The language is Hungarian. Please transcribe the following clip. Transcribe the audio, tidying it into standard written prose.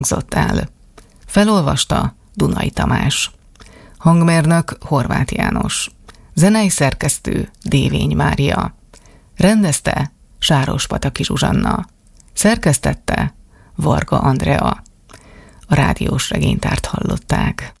hangzott el. Felolvasta Dunai Tamás. Hangmérnök Horváth János. Zenei szerkesztő Dévény Mária. Rendezte Sárospataki Zsuzsanna. Szerkesztette Varga Andrea. A rádiós regénytárt hallották.